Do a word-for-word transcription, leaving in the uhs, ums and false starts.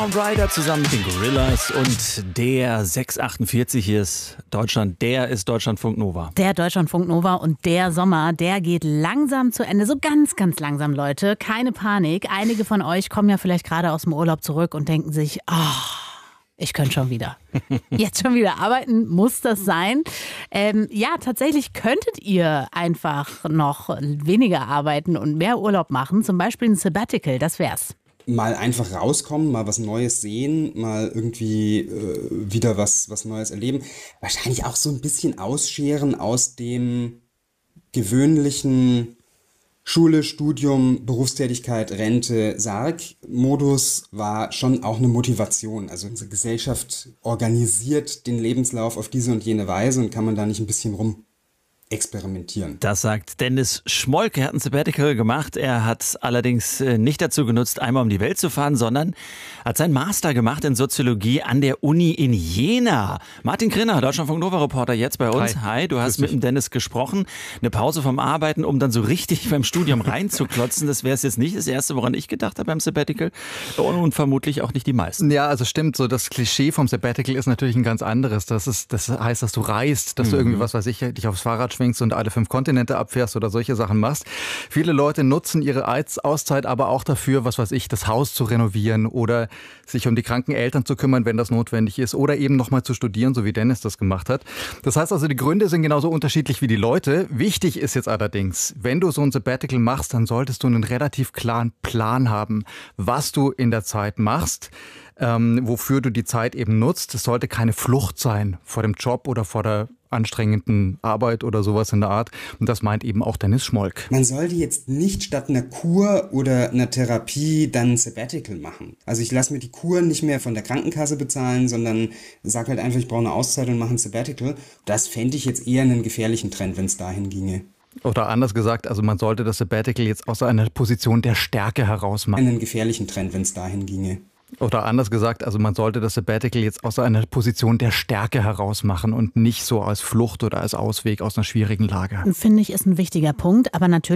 Sound Rider zusammen mit den Gorillas und der sechs achtundvierzig. Hier ist Deutschland, der ist Deutschlandfunk Nova. Der Deutschlandfunk Nova und der Sommer, der geht langsam zu Ende. So ganz, ganz langsam, Leute. Keine Panik. Einige von euch kommen ja vielleicht gerade aus dem Urlaub zurück und denken sich, oh, ich könnte schon wieder. Jetzt schon wieder arbeiten, muss das sein? Ähm, ja, tatsächlich könntet ihr einfach noch weniger arbeiten und mehr Urlaub machen. Zum Beispiel ein Sabbatical, das wär's. Mal einfach rauskommen, mal was Neues sehen, mal irgendwie äh, wieder was, was Neues erleben. Wahrscheinlich auch so ein bisschen ausscheren aus dem gewöhnlichen Schule, Studium, Berufstätigkeit, Rente, Sarg-Modus war schon auch eine Motivation. Also unsere Gesellschaft organisiert den Lebenslauf auf diese und jene Weise und kann man da nicht ein bisschen rum experimentieren. Das sagt Dennis Schmolk. Er hat ein Sabbatical gemacht. Er hat allerdings nicht dazu genutzt, einmal um die Welt zu fahren, sondern hat seinen Master gemacht in Soziologie an der Uni in Jena. Martin Krinner, Deutschlandfunk Nova-Reporter, jetzt bei uns. Hi, Hi du hast mit dem Dennis gesprochen. Eine Pause vom Arbeiten, um dann so richtig beim Studium reinzuklotzen. Das wäre es jetzt nicht das Erste, woran ich gedacht habe beim Sabbatical. Und vermutlich auch nicht die meisten. Ja, also stimmt. So das Klischee vom Sabbatical ist natürlich ein ganz anderes. Das ist, das heißt, dass du reist, dass mhm. du irgendwie, was weiß ich, dich aufs Fahrrad schwingst und alle fünf Kontinente abfährst oder solche Sachen machst. Viele Leute nutzen ihre Auszeit aber auch dafür, was weiß ich, das Haus zu renovieren oder sich um die kranken Eltern zu kümmern, wenn das notwendig ist oder eben nochmal zu studieren, so wie Dennis das gemacht hat. Das heißt also, die Gründe sind genauso unterschiedlich wie die Leute. Wichtig ist jetzt allerdings, wenn du so ein Sabbatical machst, dann solltest du einen relativ klaren Plan haben, was du in der Zeit machst. Ähm, wofür du die Zeit eben nutzt. Es sollte keine Flucht sein vor dem Job oder vor der anstrengenden Arbeit oder sowas in der Art. Und das meint eben auch Dennis Schmolk. Man sollte jetzt nicht statt einer Kur oder einer Therapie dann ein Sabbatical machen. Also ich lasse mir die Kur nicht mehr von der Krankenkasse bezahlen, sondern sage halt einfach, ich brauche eine Auszeit und mache ein Sabbatical. Das fände ich jetzt eher einen gefährlichen Trend, wenn es dahin ginge. Oder anders gesagt, also man sollte das Sabbatical jetzt aus einer Position der Stärke heraus machen. Einen gefährlichen Trend, wenn es dahin ginge. Oder anders gesagt, also man sollte das Sabbatical jetzt aus einer Position der Stärke heraus machen und nicht so als Flucht oder als Ausweg aus einer schwierigen Lage. Finde ich, ist ein wichtiger Punkt, aber natürlich